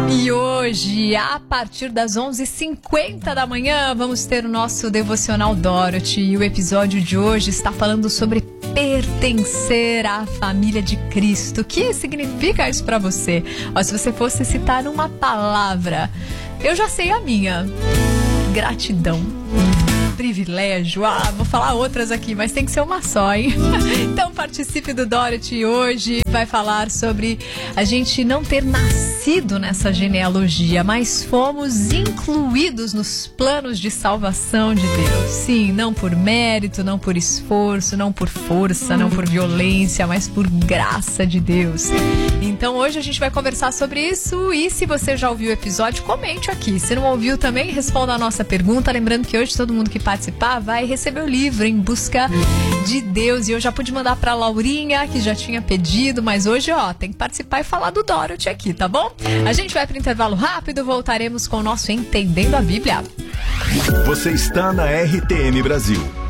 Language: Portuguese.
E hoje, a partir das 11h50 da manhã, vamos ter o nosso Devocional Dorothy. E o episódio de hoje está falando sobre pertencer à família de Cristo. O que significa isso para você? Ó, se você fosse citar uma palavra, eu já sei a minha. Gratidão. Privilégio. Vou falar outras aqui, mas tem que ser uma só, hein? Então participe do Dorothy hoje. Vai falar sobre a gente não ter nascido nessa genealogia, mas fomos incluídos nos planos de salvação de Deus. Sim, não por mérito, não por esforço, não por força, não por violência, mas por graça de Deus. Então hoje a gente vai conversar sobre isso, e se você já ouviu o episódio, comente aqui. Se não ouviu também, responda a nossa pergunta. Lembrando que hoje todo mundo que participar vai receber o livro Em Busca de Deus. E eu já pude mandar pra Laurinha, que já tinha pedido, mas hoje, tem que participar e falar do Dorothy aqui, tá bom? A gente vai pro intervalo rápido, voltaremos com o nosso Entendendo a Bíblia. Você está na RTM Brasil.